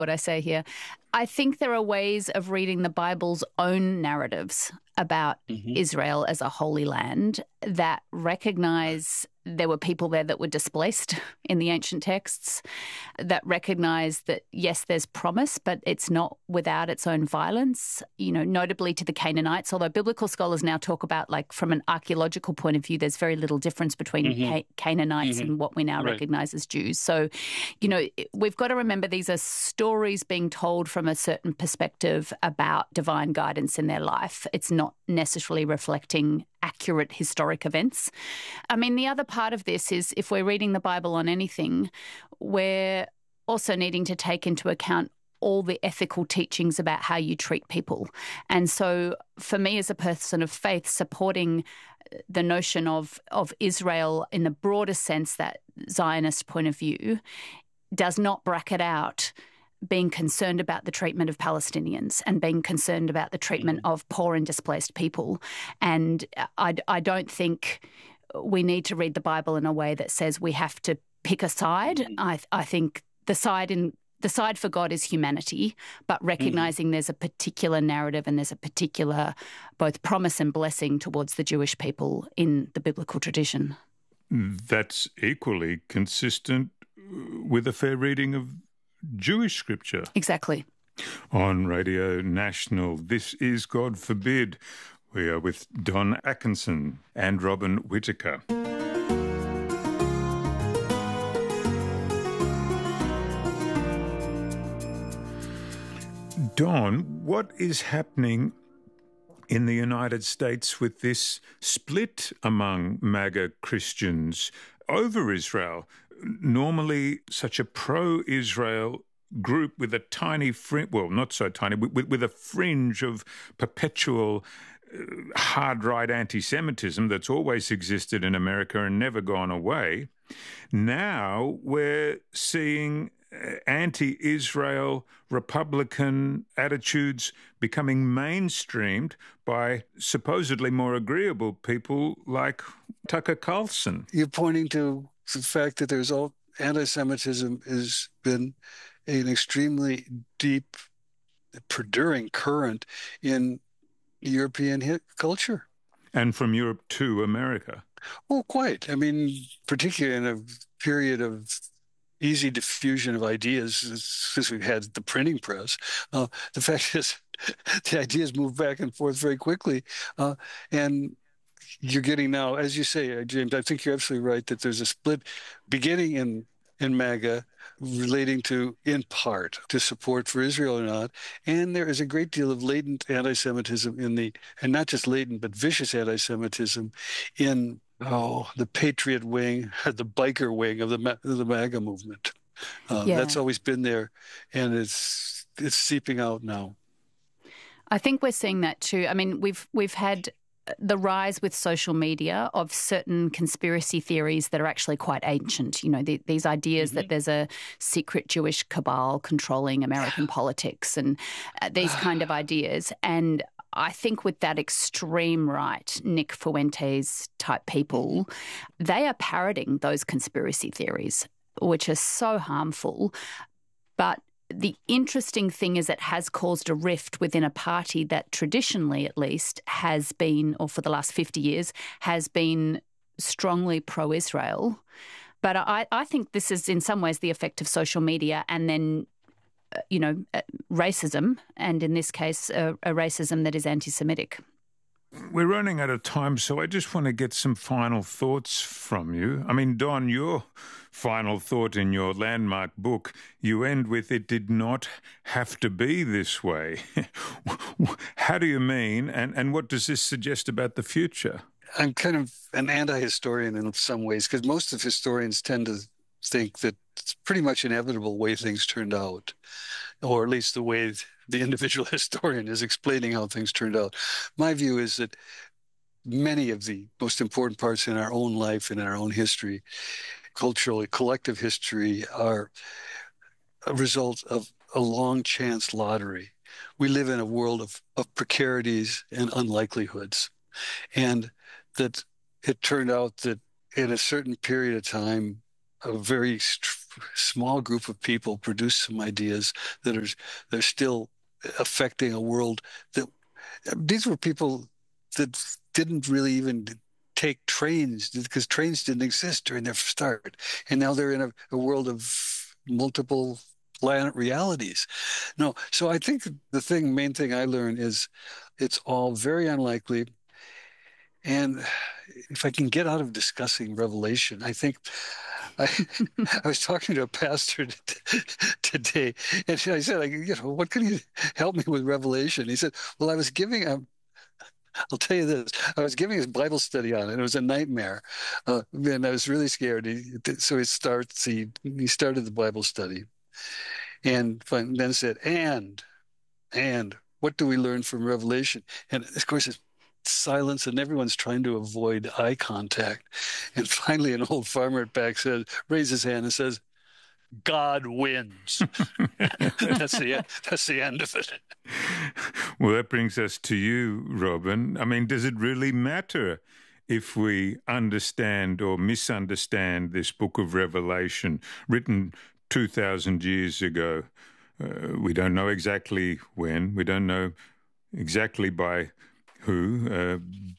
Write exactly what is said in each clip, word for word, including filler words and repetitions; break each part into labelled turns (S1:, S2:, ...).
S1: what I say here. I think there are ways of reading the Bible's own narratives about mm-hmm. Israel as a holy land that recognize there were people there that were displaced in the ancient texts, that recognize that, yes, there's promise, but it's not without its own violence, you know, notably to the Canaanites, although biblical scholars now talk about, like, from an archaeological point of view, there's very little difference between mm-hmm. Ca- Canaanites mm-hmm. and what we now right. recognize as Jews. So, you know, we've got to remember these are stories being told from a certain perspective about divine guidance in their life. It's not necessarily reflecting accurate historic events. I mean, the other part of this is if we're reading the Bible on anything, we're also needing to take into account all the ethical teachings about how you treat people. And so for me as a person of faith, supporting the notion of, of Israel in the broader sense, that Zionist point of view, does not bracket out being concerned about the treatment of Palestinians and being concerned about the treatment mm-hmm. of poor and displaced people. And I, I don't think we need to read the Bible in a way that says we have to pick a side. Mm-hmm. I, I think the side in the side for God is humanity, but recognizing mm-hmm. there's a particular narrative and there's a particular both promise and blessing towards the Jewish people in the biblical tradition.
S2: That's equally consistent with a fair reading of Jewish scripture.
S1: Exactly.
S2: On Radio National, this is God Forbid. We are with Don Atkinson and Robin Whittaker. Don, what is happening in the United States with this split among MAGA Christians over Israel? Normally such a pro-Israel group with a tiny fringe, well, not so tiny, with, with a fringe of perpetual uh, hard-right anti-Semitism that's always existed in America and never gone away. Now we're seeing uh, anti-Israel Republican attitudes becoming mainstreamed by supposedly more agreeable people like Tucker Carlson.
S3: You're pointing to the fact that there's all anti-Semitism has been an extremely deep, perduring current in European hit culture.
S2: And from Europe to America.
S3: Oh, quite. I mean, particularly in a period of easy diffusion of ideas, since we've had the printing press. Uh, the fact is, the ideas move back and forth very quickly. Uh, and you're getting now, as you say, James, I think you're absolutely right that there's a split beginning in, in MAGA relating to, in part, to support for Israel or not. And there is a great deal of latent anti-Semitism in the, and not just latent, but vicious anti-Semitism in, oh, the patriot wing, the biker wing of the, of the MAGA movement. Uh, yeah. That's always been there, and it's it's seeping out now.
S1: I think we're seeing that too. I mean, we've we've had the rise with social media of certain conspiracy theories that are actually quite ancient. You know, the, these ideas mm-hmm. that there's a secret Jewish cabal controlling American politics and uh, these kind of ideas. And I think with that extreme right, Nick Fuentes type people, they are parroting those conspiracy theories, which are so harmful. But the interesting thing is it has caused a rift within a party that traditionally, at least, has been, or for the last fifty years, has been strongly pro-Israel. But I, I think this is in some ways the effect of social media and then, uh, you know, uh, racism, and in this case, uh, a racism that is anti-Semitic.
S2: We're running out of time, so I just want to get some final thoughts from you. I mean, Don, your final thought in your landmark book, you end with, "It did not have to be this way." How do you mean, and, and what does this suggest about the future?
S3: I'm kind of an anti-historian in some ways, because most of historians tend to think that it's pretty much inevitable the way things turned out, or at least the way the individual historian is explaining how things turned out. My view is that many of the most important parts in our own life and in our own history, culturally, collective history, are a result of a long chance lottery. We live in a world of, of precarities and unlikelihoods. And that it turned out that in a certain period of time, a very small group of people produce some ideas that are they're still affecting a world that these were people that didn't really even take trains because trains didn't exist during their start. And now they're in a, a world of multiple planet realities. No, so I think the thing, main thing I learned is it's all very unlikely. And if I can get out of discussing Revelation, I think I, I was talking to a pastor today, and I said, you know, what can you help me with Revelation? He said, well, I was giving a, I'll tell you this, I was giving a Bible study on it, and it was a nightmare, uh, and I was really scared. He, so he starts, he, he started the Bible study, and then said, and, and, what do we learn from Revelation? And of course, it's silence, and everyone's trying to avoid eye contact. And finally, an old farmer at back says, raises his hand and says, God wins. That's the end. That's the end of it.
S2: Well, that brings us to you, Robin. I mean, does it really matter if we understand or misunderstand this book of Revelation, written two thousand years ago? Uh, we don't know exactly when. We don't know exactly by who. Uh,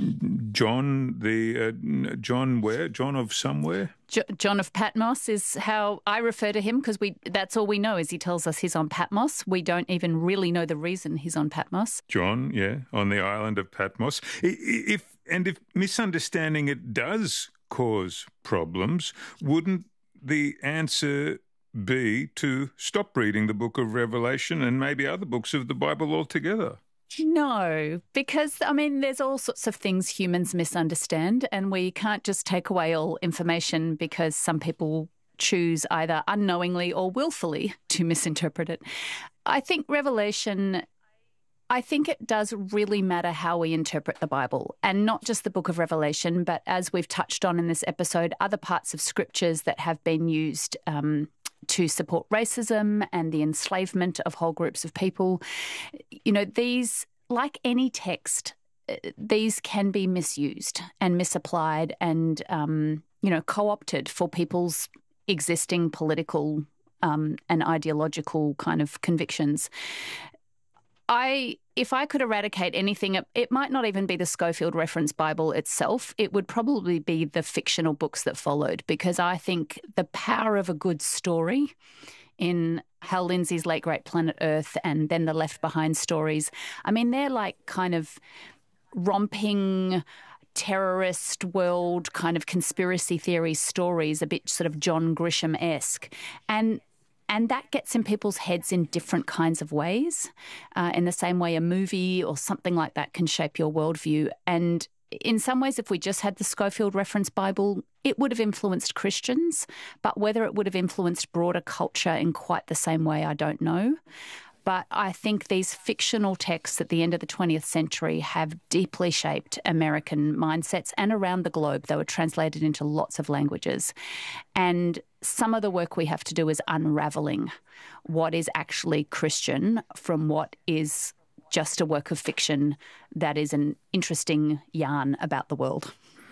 S2: John, the uh, John where? John of somewhere?
S1: Jo- John of Patmos is how I refer to him, because we that's all we know is he tells us he's on Patmos. We don't even really know the reason he's on Patmos.
S2: John, yeah, on the island of Patmos. If and if misunderstanding it does cause problems, wouldn't the answer be to stop reading the book of Revelation and maybe other books of the Bible altogether?
S1: No, because, I mean, there's all sorts of things humans misunderstand, and we can't just take away all information because some people choose either unknowingly or willfully to misinterpret it. I think Revelation, I think it does really matter how we interpret the Bible, and not just the book of Revelation, but as we've touched on in this episode, other parts of scriptures that have been used um, to support racism and the enslavement of whole groups of people. You know, these, like any text, these can be misused and misapplied and, um, you know, co-opted for people's existing political um, and ideological kind of convictions. I, if I could eradicate anything, it, it might not even be the Scofield Reference Bible itself. It would probably be the fictional books that followed, because I think the power of a good story in Hal Lindsey's Late Great Planet Earth and then the Left Behind stories, I mean, they're like kind of romping terrorist world kind of conspiracy theory stories, a bit sort of John Grisham-esque. And And that gets in people's heads in different kinds of ways, uh, in the same way a movie or something like that can shape your worldview. And in some ways, if we just had the Scofield Reference Bible, it would have influenced Christians. But whether it would have influenced broader culture in quite the same way, I don't know. But I think these fictional texts at the end of the twentieth century have deeply shaped American mindsets and around the globe. They were translated into lots of languages. And some of the work we have to do is unraveling what is actually Christian from what is just a work of fiction that is an interesting yarn about the world.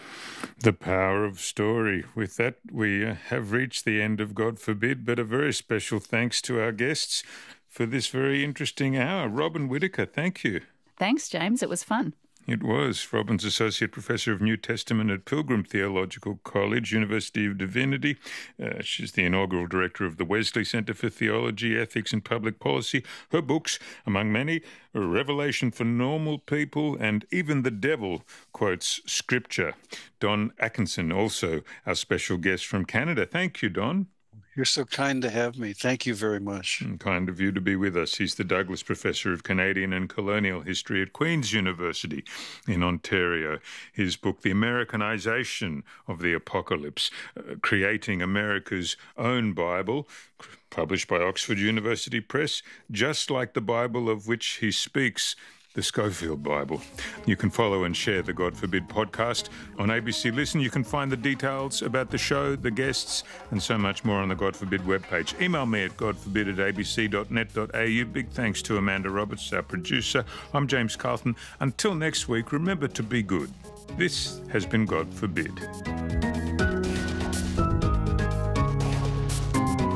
S2: The power of story. With that, we uh, have reached the end of God Forbid, but a very special thanks to our guests for this very interesting hour. Robin Whitaker, thank you.
S1: Thanks, James. It was fun.
S2: It was. Robin's Associate Professor of New Testament at Pilgrim Theological College, University of Divinity. Uh, she's the inaugural director of the Wesley Center for Theology, Ethics and Public Policy. Her books, among many, are Revelation for Normal People and Even the Devil Quotes Scripture. Don Atkinson, also our special guest from Canada. Thank you, Don.
S3: You're so kind to have me. Thank you very much.
S2: And kind of you to be with us. He's the Douglas Professor of Canadian and Colonial History at Queen's University in Ontario. His book, The Americanization of the Apocalypse, uh, Creating America's Own Bible, published by Oxford University Press, just like the Bible of which he speaks, the Scofield Bible. You can follow and share the God Forbid podcast on A B C Listen. You can find the details about the show, the guests, and so much more on the God Forbid webpage. Email me at godforbid at a b c dot net dot a u. Big thanks to Amanda Roberts, our producer. I'm James Carlton. Until next week, remember to be good. This has been God Forbid.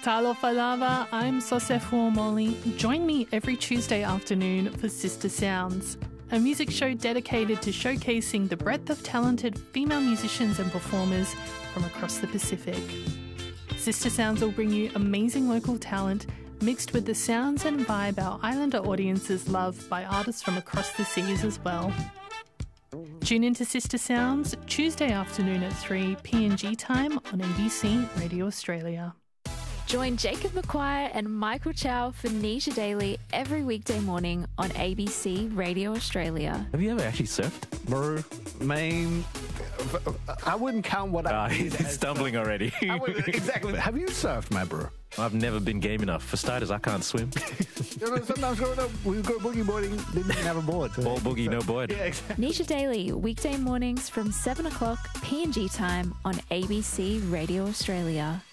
S4: Talofa lava, I'm Sosefo Molly. Join me every Tuesday afternoon for Sister Sounds, a music show dedicated to showcasing the breadth of talented female musicians and performers from across the Pacific. Sister Sounds will bring you amazing local talent mixed with the sounds and vibe our islander audiences love by artists from across the seas as well. Tune into Sister Sounds Tuesday afternoon at three P N G time on A B C Radio Australia.
S5: Join Jacob McQuire and Michael Chow for Nisha Daily every weekday morning on A B C Radio Australia.
S6: Have you ever actually surfed?
S7: Bro, main. I wouldn't count what I.
S6: Ah, he's stumbling already.
S7: I would, exactly. Have you surfed, my bro?
S6: I've never been game enough. For starters, I can't swim.
S7: You know, sometimes growing up, we would go boogie boarding, didn't even have a board. So.
S6: All boogie, no board.
S7: Yeah, exactly.
S5: Nisha Daily, weekday mornings from seven o'clock P N G time on A B C Radio Australia.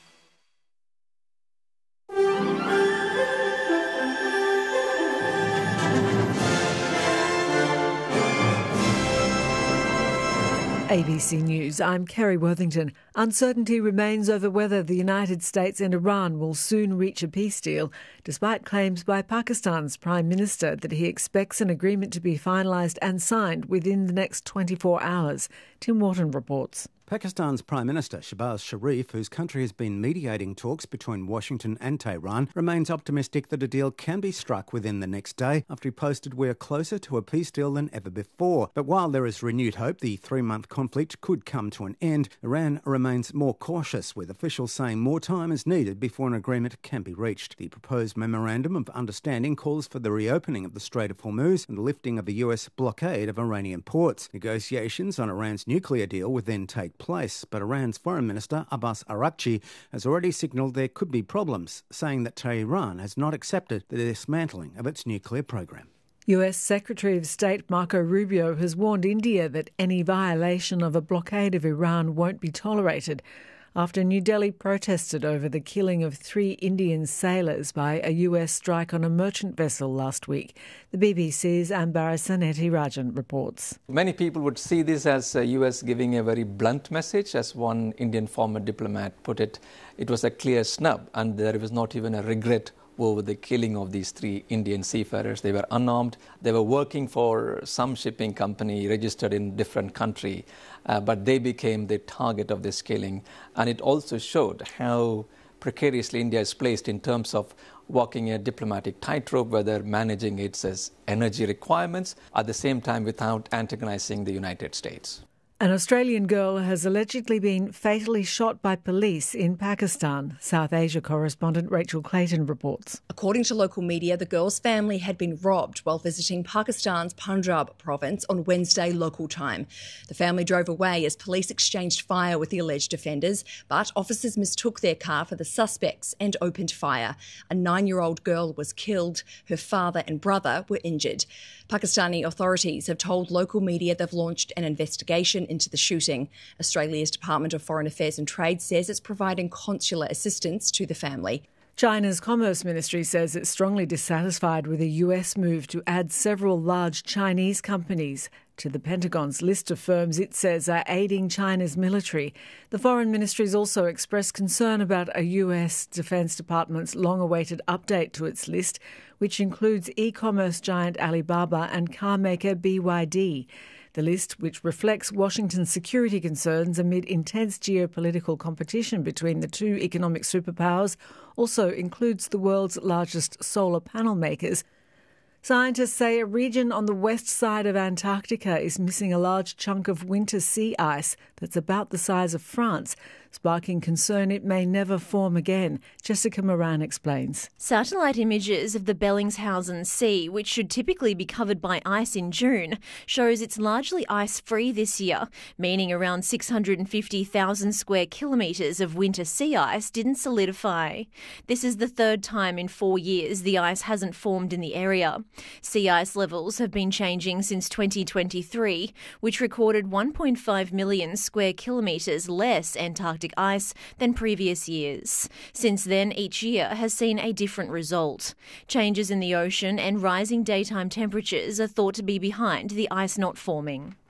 S8: A B C News, I'm Kerry Worthington. Uncertainty remains over whether the United States and Iran will soon reach a peace deal, despite claims by Pakistan's Prime Minister that he expects an agreement to be finalised and signed within the next twenty-four hours. Tim Wharton reports.
S9: Pakistan's Prime Minister Shehbaz Sharif, whose country has been mediating talks between Washington and Tehran, remains optimistic that a deal can be struck within the next day after he posted, "We are closer to a peace deal than ever before." But while there is renewed hope the three-month conflict could come to an end, Iran remains more cautious, with officials saying more time is needed before an agreement can be reached. The proposed Memorandum of Understanding calls for the reopening of the Strait of Hormuz and the lifting of the U S blockade of Iranian ports. Negotiations on Iran's nuclear deal would then take place, but Iran's Foreign Minister Abbas Araghchi has already signalled there could be problems, saying that Tehran has not accepted the dismantling of its nuclear program.
S8: U S Secretary of State Marco Rubio has warned India that any violation of a blockade of Iran won't be tolerated after New Delhi protested over the killing of three Indian sailors by a U S strike on a merchant vessel last week. The B B C's Ambarasan Ethirajan reports.
S10: Many people would see this as the U S giving a very blunt message. As one Indian former diplomat put it, it was a clear snub, and there was not even a regret over the killing of these three Indian seafarers. They were unarmed. They were working for some shipping company registered in different country, uh, but they became the target of this killing. And it also showed how precariously India is placed in terms of walking a diplomatic tightrope, whether managing its as energy requirements, at the same time without antagonizing the United States.
S8: An Australian girl has allegedly been fatally shot by police in Pakistan. South Asia correspondent Rachel Clayton reports.
S11: According to local media, the girl's family had been robbed while visiting Pakistan's Punjab province on Wednesday local time. The family drove away as police exchanged fire with the alleged offenders, but officers mistook their car for the suspects and opened fire. A nine-year-old girl was killed. Her father and brother were injured. Pakistani authorities have told local media they've launched an investigation into the shooting. Australia's Department of Foreign Affairs and Trade says it's providing consular assistance to the family.
S8: China's Commerce Ministry says it's strongly dissatisfied with a U S move to add several large Chinese companies to the Pentagon's list of firms it says are aiding China's military. The Foreign Ministry's also expressed concern about a U S Defense Department's long-awaited update to its list, which includes e-commerce giant Alibaba and car maker B Y D. The list, which reflects Washington's security concerns amid intense geopolitical competition between the two economic superpowers, also includes the world's largest solar panel makers. Scientists say a region on the west side of Antarctica is missing a large chunk of winter sea ice that's about the size of France, sparking concern it may never form again. Jessica Moran explains.
S12: Satellite images of the Bellingshausen Sea, which should typically be covered by ice in June, shows it's largely ice-free this year, meaning around six hundred fifty thousand square kilometres of winter sea ice didn't solidify. This is the third time in four years the ice hasn't formed in the area. Sea ice levels have been changing since twenty twenty-three, which recorded one point five million square kilometres less Antarctic ice than previous years. Since then, each year has seen a different result. Changes in the ocean and rising daytime temperatures are thought to be behind the ice not forming.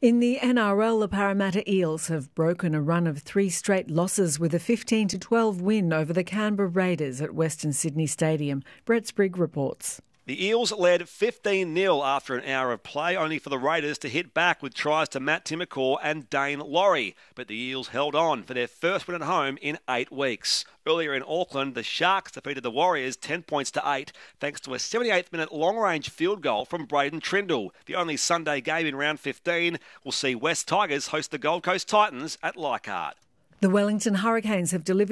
S8: In the N R L, the Parramatta Eels have broken a run of three straight losses with a fifteen to twelve win over the Canberra Raiders at Western Sydney Stadium. Brett Sprigg reports.
S13: The Eels led fifteen nil after an hour of play, only for the Raiders to hit back with tries to Matt Timmacore and Dane Laurie. But the Eels held on for their first win at home in eight weeks. Earlier in Auckland, the Sharks defeated the Warriors ten points to eight thanks to a seventy-eighth minute long-range field goal from Braden Trindle. The only Sunday game in round fifteen will see West Tigers host the Gold Coast Titans at Leichhardt.
S8: The Wellington Hurricanes have delivered